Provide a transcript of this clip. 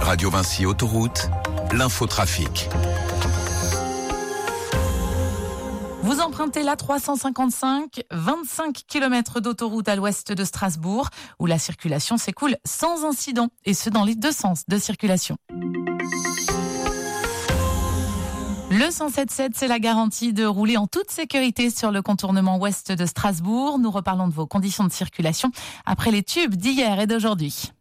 Radio Vinci Autoroute, l'infotrafic. Vous empruntez la 355, 25 km d'autoroute à l'ouest de Strasbourg, où la circulation s'écoule sans incident, et ce dans les deux sens de circulation. Le 177, c'est la garantie de rouler en toute sécurité sur le contournement ouest de Strasbourg. Nous reparlons de vos conditions de circulation après les tubes d'hier et d'aujourd'hui.